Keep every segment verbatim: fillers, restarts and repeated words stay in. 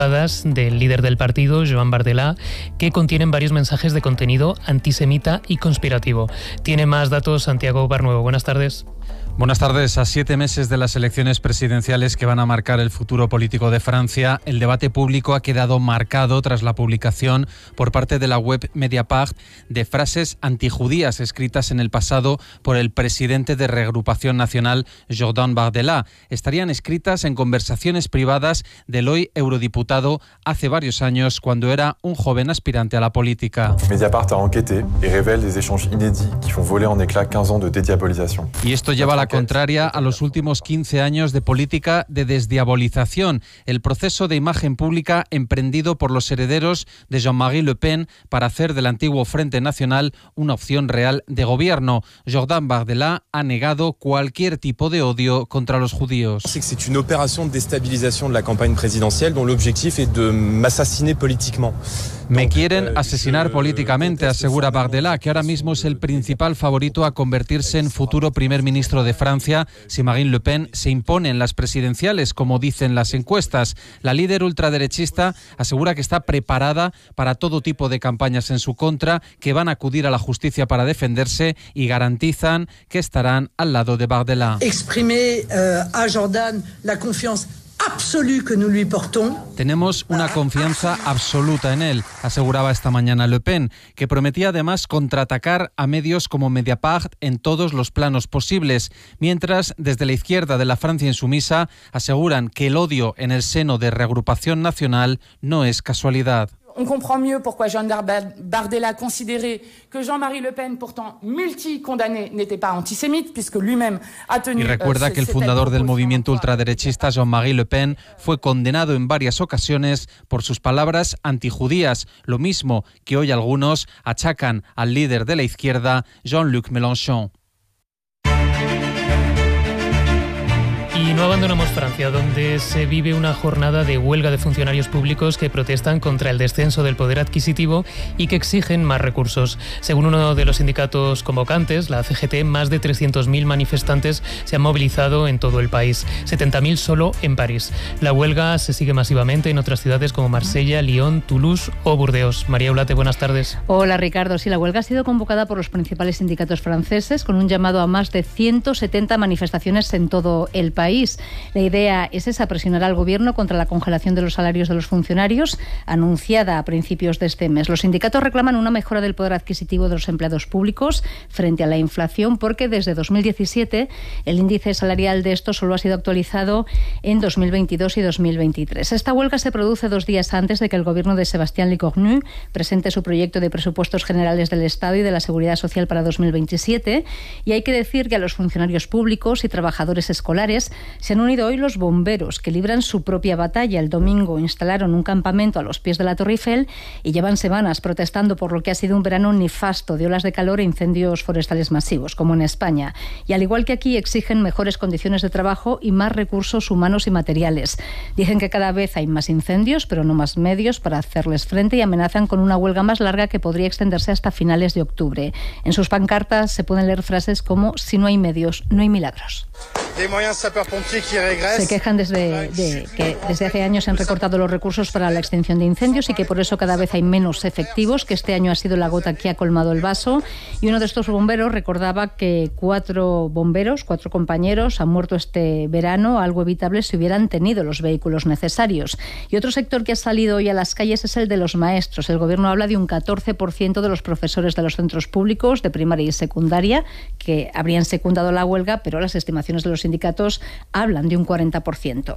del líder del partido, Joan Bardella, que contienen varios mensajes de contenido antisemita y conspirativo. Tiene más datos Santiago Barnuevo. Buenas tardes. Buenas tardes. A siete meses de las elecciones presidenciales que van a marcar el futuro político de Francia, el debate público ha quedado marcado tras la publicación por parte de la web Mediapart de frases antijudías escritas en el pasado por el presidente de Reagrupación Nacional, Jordan Bardella. Estarían escritas en conversaciones privadas del hoy eurodiputado hace varios años, cuando era un joven aspirante a la política. Mediapart a enquêté y revela des échanges inédits que font voler en éclat quinze ans de dédiabolización. Y esto lleva a la contraria a los últimos quince años de política de desdiabolización, el proceso de imagen pública emprendido por los herederos de Jean-Marie Le Pen para hacer del antiguo Frente Nacional una opción real de gobierno. Jordan Bardella ha negado cualquier tipo de odio contra los judíos. C'est une opération de déstabilisation de la campagne présidentielle dont l'objectif est de m'assassiner politiquement. Me quieren asesinar políticamente, asegura Bardella, que ahora mismo es el principal favorito a convertirse en futuro primer ministro de Francia si Marine Le Pen se impone en las presidenciales, como dicen las encuestas. La líder ultraderechista asegura que está preparada para todo tipo de campañas en su contra, que van a acudir a la justicia para defenderse y garantizan que estarán al lado de Bardella. Exprimer uh, a Jordan la confianza absoluta que nous lui portons. Tenemos una confianza absoluta en él, aseguraba esta mañana Le Pen, que prometía además contraatacar a medios como Mediapart en todos los planos posibles, mientras desde la izquierda de la Francia insumisa aseguran que el odio en el seno de Reagrupación Nacional no es casualidad. On comprend mieux pourquoi Jean Bardella considérait que Jean-Marie Le Pen, pourtant multi-condamné, n'était pas antisémite, puisque lui-même a tenu... Y recuerda que el fundador del movimiento ultraderechista, Jean-Marie Le Pen, fue condenado en varias ocasiones por sus palabras antijudías, lo mismo que hoy algunos achacan al líder de la izquierda, Jean-Luc Mélenchon. Y no abandonamos Francia, donde se vive una jornada de huelga de funcionarios públicos que protestan contra el descenso del poder adquisitivo y que exigen más recursos. Según uno de los sindicatos convocantes, la C G T, más de trescientos mil manifestantes se han movilizado en todo el país, setenta mil solo en París. La huelga se sigue masivamente en otras ciudades como Marsella, Lyon, Toulouse o Burdeos. María Eulate, buenas tardes. Hola Ricardo, sí, la huelga ha sido convocada por los principales sindicatos franceses con un llamado a más de ciento setenta manifestaciones en todo el país. La idea es esa, presionar al gobierno contra la congelación de los salarios de los funcionarios anunciada a principios de este mes. Los sindicatos reclaman una mejora del poder adquisitivo de los empleados públicos frente a la inflación, porque desde dos mil diecisiete el índice salarial de estos solo ha sido actualizado en dos mil veintidós y dos mil veintitrés. Esta huelga se produce dos días antes de que el gobierno de Sébastien Lecornu presente su proyecto de presupuestos generales del Estado y de la Seguridad Social para dos mil veintisiete, y hay que decir que a los funcionarios públicos y trabajadores escolares se han unido hoy los bomberos, que libran su propia batalla. El domingo instalaron un campamento a los pies de la Torre Eiffel y llevan semanas protestando por lo que ha sido un verano nefasto de olas de calor e incendios forestales masivos, como en España. Y al igual que aquí, exigen mejores condiciones de trabajo y más recursos humanos y materiales. Dicen que cada vez hay más incendios, pero no más medios para hacerles frente, y amenazan con una huelga más larga que podría extenderse hasta finales de octubre. En sus pancartas se pueden leer frases como: si no hay medios, no hay milagros. Se quejan desde de, que desde hace años se han recortado los recursos para la extinción de incendios y que por eso cada vez hay menos efectivos, que este año ha sido la gota que ha colmado el vaso. Y uno de estos bomberos recordaba que cuatro bomberos, cuatro compañeros, han muerto este verano, algo evitable si hubieran tenido los vehículos necesarios. Y otro sector que ha salido hoy a las calles es el de los maestros. El gobierno habla de un catorce por ciento de los profesores de los centros públicos de primaria y secundaria que habrían secundado la huelga, pero las estimaciones de los sindicatos hablan de un cuarenta por ciento.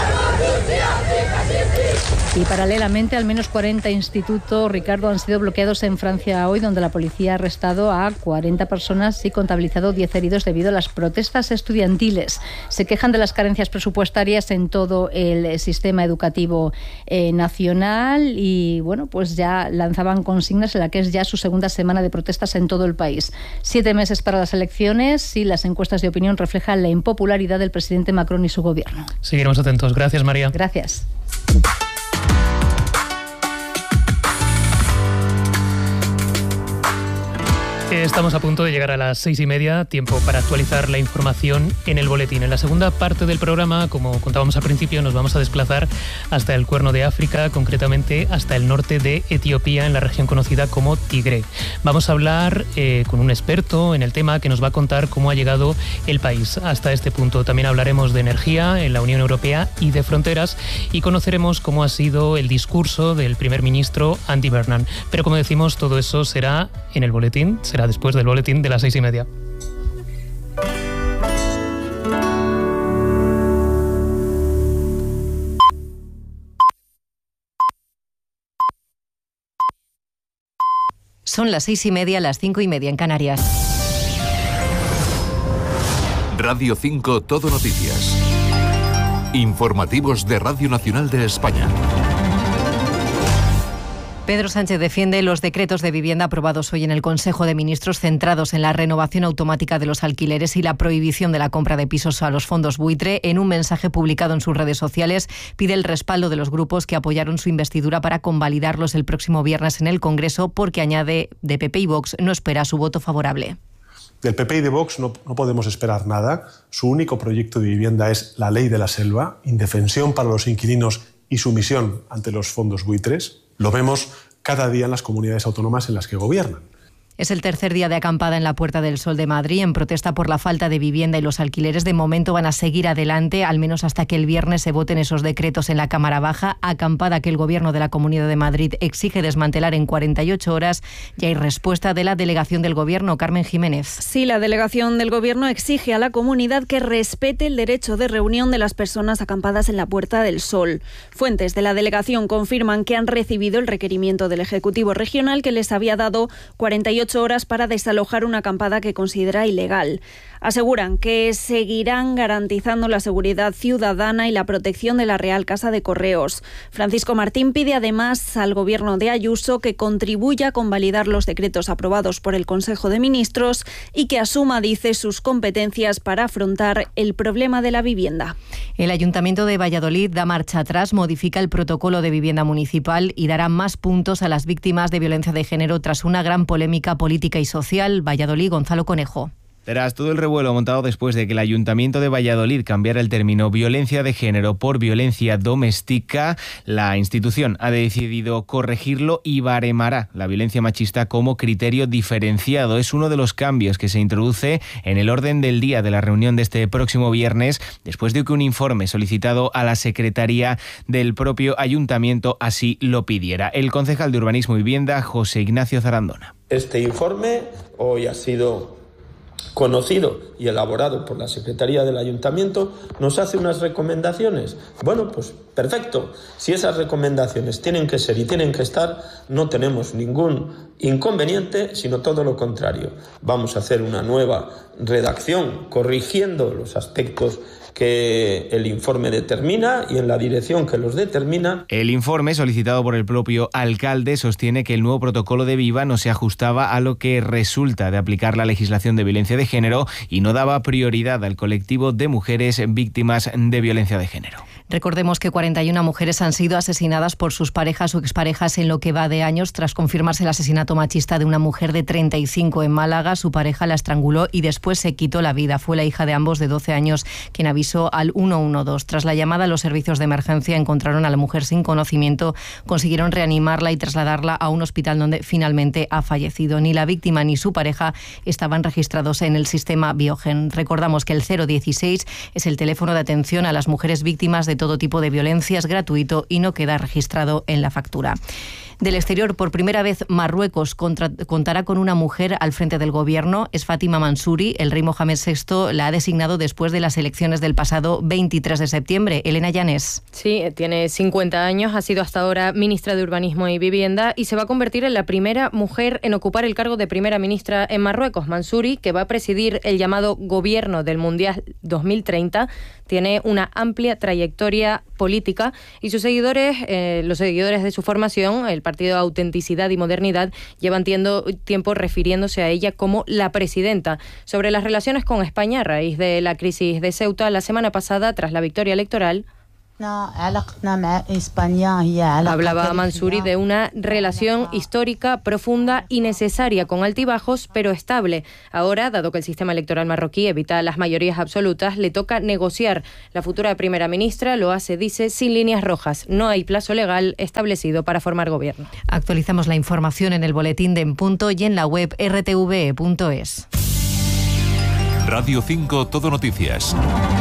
Y paralelamente, al menos cuarenta institutos, Ricardo, han sido bloqueados en Francia hoy, donde la policía ha arrestado a cuarenta personas y contabilizado diez heridos debido a las protestas estudiantiles. Se quejan de las carencias presupuestarias en todo el sistema educativo eh, nacional y, bueno, pues ya lanzaban consignas en la que es ya su segunda semana de protestas en todo el país. Siete meses para las elecciones y las encuestas de opinión reflejan la impopularidad del presidente Macron y su gobierno. Seguiremos atentos. Gracias, María. Gracias. Estamos a punto de llegar a las seis y media, tiempo para actualizar la información en el boletín. En la segunda parte del programa, como contábamos al principio, nos vamos a desplazar hasta el Cuerno de África, concretamente hasta el norte de Etiopía, en la región conocida como Tigré. Vamos a hablar eh, con un experto en el tema que nos va a contar cómo ha llegado el país hasta este punto. También hablaremos de energía en la Unión Europea y de fronteras, y conoceremos cómo ha sido el discurso del primer ministro Andy Burnham. Pero como decimos, todo eso será en el boletín, será después del boletín de las seis y media. Son las seis y media, las cinco y media en Canarias. Radio cinco Todo Noticias. Informativos de Radio Nacional de España. Pedro Sánchez defiende los decretos de vivienda aprobados hoy en el Consejo de Ministros, centrados en la renovación automática de los alquileres y la prohibición de la compra de pisos a los fondos buitre. En un mensaje publicado en sus redes sociales, pide el respaldo de los grupos que apoyaron su investidura para convalidarlos el próximo viernes en el Congreso, porque, añade, de P P y Vox no espera su voto favorable. Del P P y de Vox no, no podemos esperar nada. Su único proyecto de vivienda es la ley de la selva, indefensión para los inquilinos y sumisión ante los fondos buitres. Lo vemos cada día en las comunidades autónomas en las que gobiernan. Es el tercer día de acampada en la Puerta del Sol de Madrid en protesta por la falta de vivienda y los alquileres. De momento van a seguir adelante, al menos hasta que el viernes se voten esos decretos en la Cámara Baja. Acampada que el Gobierno de la Comunidad de Madrid exige desmantelar en cuarenta y ocho horas. Ya hay respuesta de la delegación del Gobierno, Carmen Jiménez. Sí, la delegación del Gobierno exige a la comunidad que respete el derecho de reunión de las personas acampadas en la Puerta del Sol. Fuentes de la delegación confirman que han recibido el requerimiento del Ejecutivo Regional, que les había dado cuarenta y ocho horas para desalojar una acampada que considera ilegal. Aseguran que seguirán garantizando la seguridad ciudadana y la protección de la Real Casa de Correos. Francisco Martín pide además al Gobierno de Ayuso que contribuya a convalidar los decretos aprobados por el Consejo de Ministros y que asuma, dice, sus competencias para afrontar el problema de la vivienda. El Ayuntamiento de Valladolid da marcha atrás, modifica el protocolo de vivienda municipal y dará más puntos a las víctimas de violencia de género tras una gran polémica política y social. Valladolid, Gonzalo Conejo. Tras todo el revuelo montado después de que el Ayuntamiento de Valladolid cambiara el término violencia de género por violencia doméstica, la institución ha decidido corregirlo y baremará la violencia machista como criterio diferenciado. Es uno de los cambios que se introduce en el orden del día de la reunión de este próximo viernes, después de que un informe solicitado a la Secretaría del propio Ayuntamiento así lo pidiera. El concejal de Urbanismo y Vivienda, José Ignacio Zarandona. Este informe hoy ha sido conocido y elaborado por la Secretaría del Ayuntamiento, nos hace unas recomendaciones. Bueno, pues perfecto. Si esas recomendaciones tienen que ser y tienen que estar, no tenemos ningún inconveniente, sino todo lo contrario. Vamos a hacer una nueva redacción corrigiendo los aspectos que el informe determina y en la dirección que los determina. El informe, solicitado por el propio alcalde, sostiene que el nuevo protocolo de Viva no se ajustaba a lo que resulta de aplicar la legislación de violencia de género y no daba prioridad al colectivo de mujeres víctimas de violencia de género. Recordemos que cuarenta y una mujeres han sido asesinadas por sus parejas o exparejas en lo que va de años, tras confirmarse el asesinato machista de una mujer de treinta y cinco en Málaga. Su pareja la estranguló y después se quitó la vida. Fue la hija de ambos, de doce años, quien avisó al uno uno dos. Tras la llamada, los servicios de emergencia encontraron a la mujer sin conocimiento, consiguieron reanimarla y trasladarla a un hospital donde finalmente ha fallecido. Ni la víctima ni su pareja estaban registrados en el sistema Biogen. Recordamos que el cero dieciséis es el teléfono de atención a las mujeres víctimas de todo tipo de violencia, es gratuito y no queda registrado en la factura. Del exterior, por primera vez Marruecos contra, contará con una mujer al frente del gobierno. Es Fátima Mansouri. El rey Mohamed sexto la ha designado después de las elecciones del pasado veintitrés de septiembre. Elena Llanes. Sí, tiene cincuenta años, ha sido hasta ahora ministra de Urbanismo y Vivienda y se va a convertir en la primera mujer en ocupar el cargo de primera ministra en Marruecos. Mansouri, que va a presidir el llamado Gobierno del Mundial dos mil treinta, tiene una amplia trayectoria política y sus seguidores, eh, los seguidores de su formación, el Partido Autenticidad y Modernidad, llevan tiendo, tiempo refiriéndose a ella como la presidenta. Sobre las relaciones con España a raíz de la crisis de Ceuta, la semana pasada, tras la victoria electoral, Hablaba Mansouri de una relación histórica, profunda y necesaria, con altibajos, pero estable. Ahora, dado que el sistema electoral marroquí evita las mayorías absolutas, le toca negociar. La futura primera ministra lo hace, dice, sin líneas rojas. No hay plazo legal establecido para formar gobierno. Actualizamos la información en el boletín de En Punto y en la web r t v e punto es. Radio cinco Todo Noticias.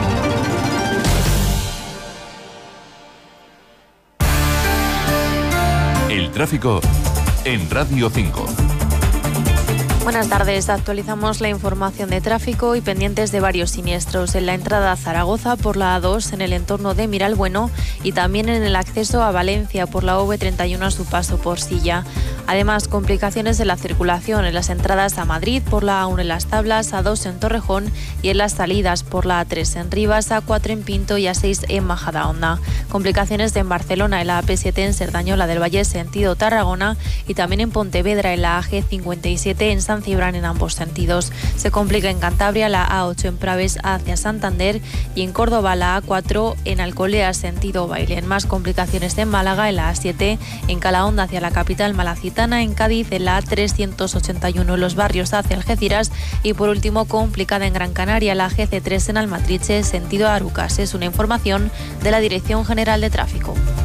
El tráfico en Radio cinco. Buenas tardes, actualizamos la información de tráfico y pendientes de varios siniestros en la entrada a Zaragoza por la A dos en el entorno de Miralbueno y también en el acceso a Valencia por la O V treinta y uno a su paso por Silla. Además, complicaciones en la circulación en las entradas a Madrid por la A uno en Las Tablas, A dos en Torrejón y en las salidas por la A tres en Rivas, A cuatro en Pinto y A seis en Majadahonda. Complicaciones en Barcelona en la A P siete en Cerdañola del Valle sentido Tarragona y también en Pontevedra en la A G cincuenta y siete en San Cibrán en ambos sentidos. Se complica en Cantabria la A ocho en Praves hacia Santander y en Córdoba la A cuatro en Alcolea sentido Bailén. Más complicaciones en Málaga en la A siete en Calahonda hacia la capital malacitana, en Cádiz en la A trescientos ochenta y uno en los barrios hacia Algeciras y por último complicada en Gran Canaria la G C tres en Almatriche sentido Arucas. Es una información de la Dirección General de Tráfico.